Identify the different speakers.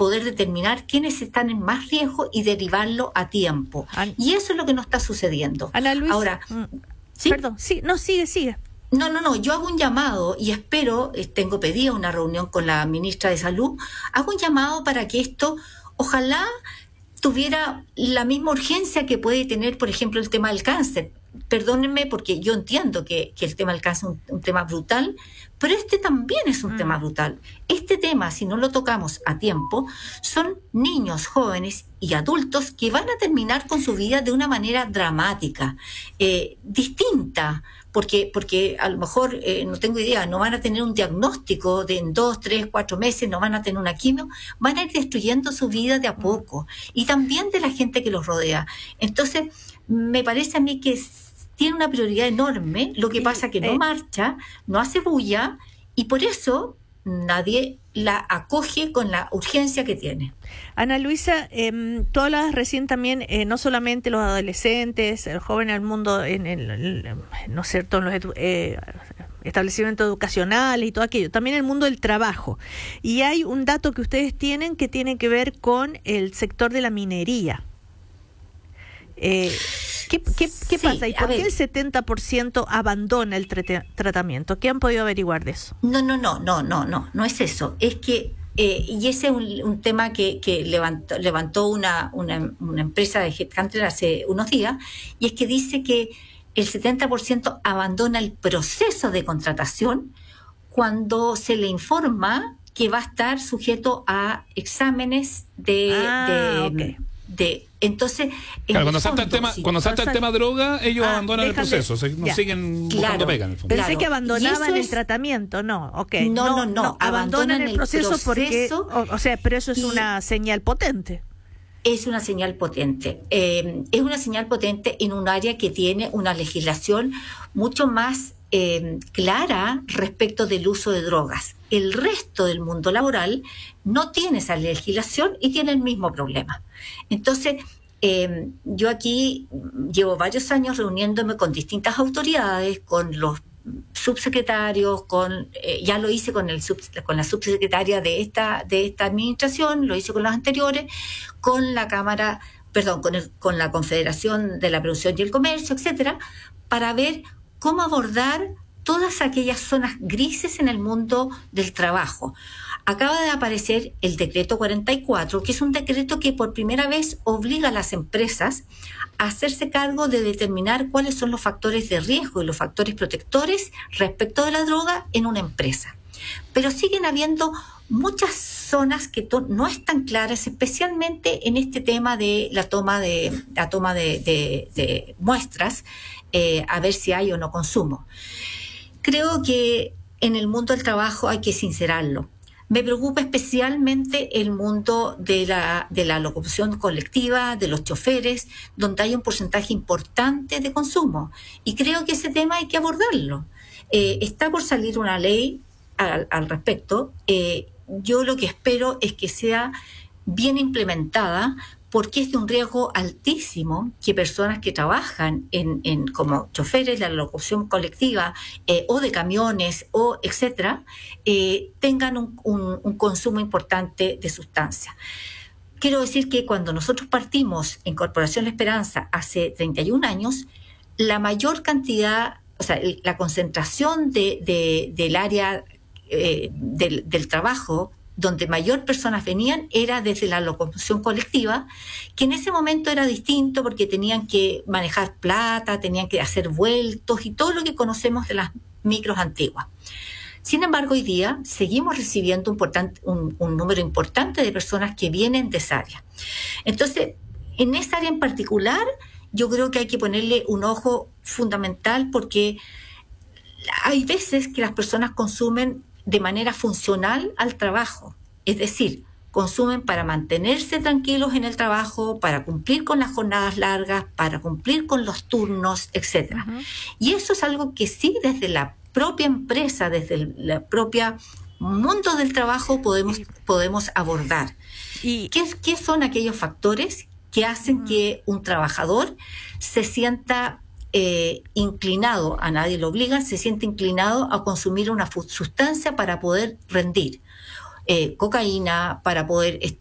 Speaker 1: poder determinar quiénes están en más riesgo y derivarlo a tiempo. Y eso es lo que no está sucediendo.
Speaker 2: Ana Luisa,
Speaker 1: ahora,
Speaker 2: ¿sí? Perdón, sí, no, sigue.
Speaker 1: No, yo hago un llamado y espero, tengo pedida una reunión con la ministra de Salud, hago un llamado para que esto, ojalá tuviera la misma urgencia que puede tener, por ejemplo, el tema del cáncer. Perdónenme porque yo entiendo que el tema del cáncer es un tema brutal, pero este también es un tema brutal. Este tema, si no lo tocamos a tiempo, son niños, jóvenes y adultos que van a terminar con su vida de una manera dramática, distinta, porque a lo mejor, no tengo idea, no van a tener un diagnóstico de en 2, 3, 4 meses, no van a tener una quimio, van a ir destruyendo su vida de a poco, y también de la gente que los rodea. Entonces, me parece a mí que tiene una prioridad enorme, lo que pasa que no marcha, no hace bulla, y por eso nadie la acoge con la urgencia que tiene.
Speaker 2: Ana Luisa, tú hablabas recién también, no solamente los adolescentes, el joven al mundo, ¿no es cierto?, en los establecimientos educacionales y todo aquello, también el mundo del trabajo. Y hay un dato que ustedes tienen que tiene que ver con el sector de la minería. ¿Qué pasa? ¿Y por qué el 70% abandona el tratamiento? ¿Qué han podido averiguar de eso?
Speaker 1: No es eso. Es que, y ese es un tema que levantó una empresa de Headhunter hace unos días, y es que dice que el 70% abandona el proceso de contratación cuando se le informa que va a estar sujeto a exámenes entonces,
Speaker 3: claro, cuando salta el tema droga, ellos abandonan el proceso, no siguen buscando pega en el fondo.
Speaker 2: Pensé que abandonaban el tratamiento, no, abandonan el proceso porque, pero eso es una señal potente.
Speaker 1: Es una señal potente. Es una señal potente en un área que tiene una legislación mucho más clara respecto del uso de drogas. El resto del mundo laboral no tiene esa legislación y tiene el mismo problema. Entonces, yo aquí llevo varios años reuniéndome con distintas autoridades, con los subsecretarios, ya lo hice con la subsecretaria de esta administración, lo hice con las anteriores, con la Cámara, con la Confederación de la Producción y el Comercio, etcétera, para ver cómo abordar todas aquellas zonas grises en el mundo del trabajo. Acaba de aparecer el decreto 44, que es un decreto que por primera vez obliga a las empresas a hacerse cargo de determinar cuáles son los factores de riesgo y los factores protectores respecto de la droga en una empresa. Pero siguen habiendo muchas zonas que no están claras, especialmente en este tema de la toma de muestras, a ver si hay o no consumo. Creo que en el mundo del trabajo hay que sincerarlo. Me preocupa especialmente el mundo de la locomoción colectiva, de los choferes, donde hay un porcentaje importante de consumo. Y creo que ese tema hay que abordarlo. Está por salir una ley al respecto. Yo lo que espero es que sea bien implementada, porque es de un riesgo altísimo que personas que trabajan como choferes de la locomoción colectiva o de camiones o etcétera, tengan un consumo importante de sustancias. Quiero decir que cuando nosotros partimos en Corporación La Esperanza hace 31 años, la mayor cantidad, la concentración del área del trabajo donde mayor personas venían era desde la locomoción colectiva, que en ese momento era distinto porque tenían que manejar plata, tenían que hacer vueltos y todo lo que conocemos de las micros antiguas. Sin embargo, hoy día seguimos recibiendo un número importante de personas que vienen de esa área. Entonces, en esa área en particular, yo creo que hay que ponerle un ojo fundamental, porque hay veces que las personas consumen de manera funcional al trabajo, es decir, consumen para mantenerse tranquilos en el trabajo, para cumplir con las jornadas largas, para cumplir con los turnos, etcétera. Uh-huh. Y eso es algo que sí, desde la propia empresa, desde la propia mundo del trabajo podemos abordar. ¿Y qué son aquellos factores que hacen que un trabajador se sienta inclinado, a nadie lo obligan, se siente inclinado a consumir una sustancia para poder rendir? Cocaína, para poder